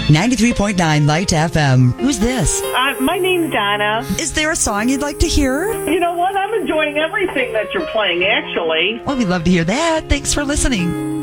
93.9 Light FM. Who's this? My name's Donna. Is there a song you'd like to hear? You know what? I'm enjoying everything that you're playing, actually. Well, we'd love to hear that. Thanks for listening.